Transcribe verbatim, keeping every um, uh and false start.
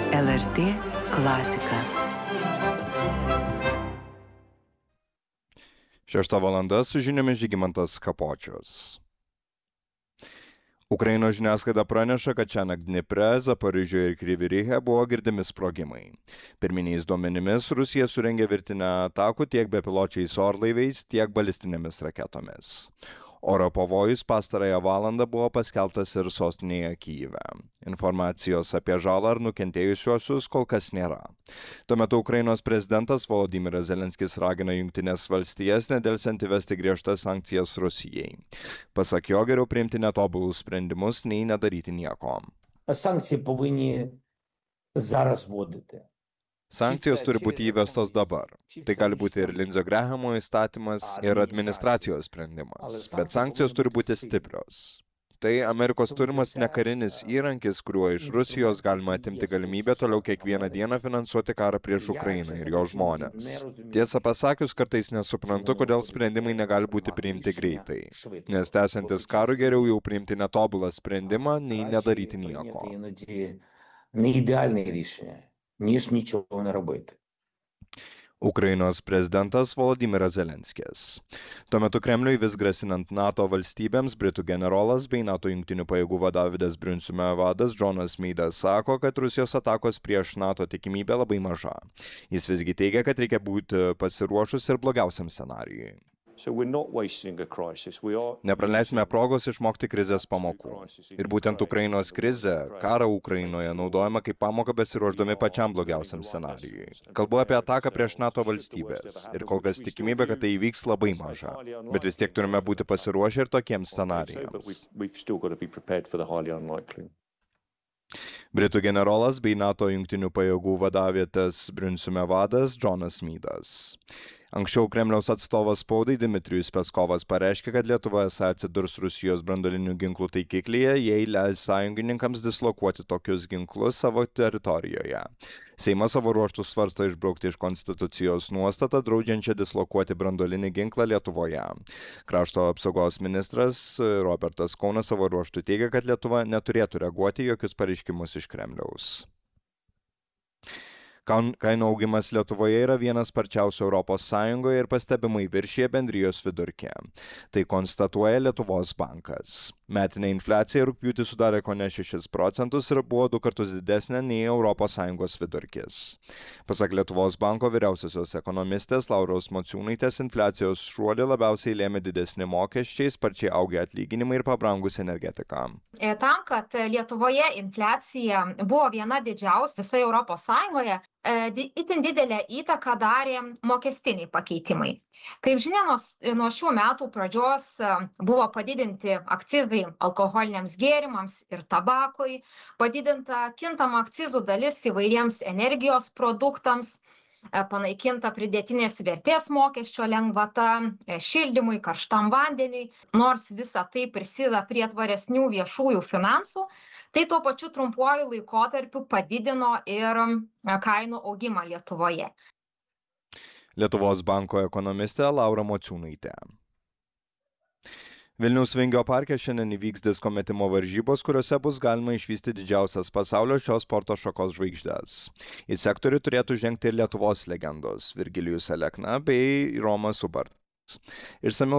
L R T klasika. Šešta valanda su žiniomis Žygimantas Kapočius. Ukrainos žiniasklaida praneša, kad šiąnakt Dnipre, Zaporižėje ir Kryvyrihe buvo girdimi sprogimai. Pirminiais duomenimis Rusija surengė virtinę atakų tiek bepiločiais orlaiviais, tiek balistinėmis raketomis. Oro pavojus pastarąją valandą buvo paskelbtas ir sostinėje Kyjive. Informacijos apie žalą ar nukentėjusiuosius kol kas nėra. Tuo metu Ukrainos prezidentas Volodymyras Zelenskis ragina Jungtines valstijas nedelsiant įvesti griežtas sankcijas Rusijai. Pasak jo, geriau priimti netobulus sprendimus, nei nedaryti nieko. Санкції повинні зараз вводити. Sankcijos turi būti įvestos dabar. Tai gali būti ir Lindsey Grahamo įstatymas, ir administracijos sprendimas. Bet sankcijos turi būti stiprios. Tai Amerikos turimas nekarinis įrankis, kuriuo iš Rusijos galima atimti galimybę toliau kiekvieną dieną finansuoti karą prieš Ukrainą ir jo žmonės. Tiesą pasakius, kartais nesuprantu, kodėl sprendimai negali būti priimti greitai. Nes tęsiantis karui geriau jau priimti netobulą sprendimą, nei nedaryti nieko. Неідеальне рішення, ніж нічого не робити. Ukrainos prezidentas Volodymyras Zelenskis. Tuo metu Kremliui vis grasinant NATO valstybėms, Britų generolas bei NATO jungtinių pajėgų vadovybės Briunsume vadas Džonas Meidas sako, kad Rusijos atakos prieš NATO tikimybė labai maža. Jis visgi teigia, kad reikia būti pasiruošus ir blogiausiam scenarijui. Nepraleisime progos išmokti krizės pamokų. Ir būtent Ukrainos krizė, karą Ukrainoje naudojama kaip pamoka besiruošdami pačiam blogiausiam scenarijui. Kalbu apie ataką prieš NATO valstybės. Ir kol kas tikimybė, kad tai įvyks labai maža. Bet vis tiek turime būti pasiruošę ir tokiems scenarijams. Britų generolas bei NATO jungtinių pajėgų vadavietės Briunsume vadas Džonas Meidas. Anksčiau Kremliaus atstovas spaudai Dmitrijus Peskovas pareiškė, kad Lietuva esą atsidurs Rusijos branduolinių ginklų taikiklyje, jei leis sąjungininkams dislokuoti tokius ginklus savo teritorijoje. Seimas savo ruožtų svarsto išbraukti iš konstitucijos nuostatą draudžiančią dislokuoti branduolinį ginklą Lietuvoje. Krašto apsaugos ministras Robertas Kaunas savo ruožtų teigia, kad Lietuva neturėtų reaguoti į jokius pareiškimus iš Kremliaus. Kainų augimas Lietuvoje yra vienas sparčiausių Europos Sąjungoje ir pastebimai viršija bendrijos vidurkį. Tai konstatuoja Lietuvos bankas. Metinė infliacija rugpjūtį sudarė kone šešis procentus ir buvo du kartus didesnė nei Europos Sąjungos vidurkis. Pasak Lietuvos banko vyriausiosios ekonomistės Lauros Mociūnaitės, infliacijos šuolį labiausiai lėmė didesni mokesčiai, sparčiai augę atlyginimai ir pabrangus energetika. Tam, kad Lietuvoje infliacija buvo viena didžiausių visoje Europos Sąjungoje, itin didelę įtaką darė mokestiniai pakeitimai. Kaip žinia, nuo šių metų pradžios buvo padidinti akcizai alkoholiniams gėrimams ir tabakui, padidinta kintama akcizų dalis įvairiems energijos produktams, panaikinta pridėtinės vertės mokesčio lengvata šildymui, karštam vandeniui. Nors visa tai prisideda prie tvaresnių viešųjų finansų, tai tuo pačiu trumpuoju laikotarpiu padidino ir kainų augimą Lietuvoje. Lietuvos banko ekonomistė Laura Mociūnaitė. Vilniaus Vingio parke šiandien įvyks disko metimo varžybos, kuriuose bus galima išvysti didžiausias pasaulio šios sporto šakos žvaigždes. Į sektorių turėtų žengti ir Lietuvos legendos Virgilijus Alekna bei Romas Ubartas. Išsamiau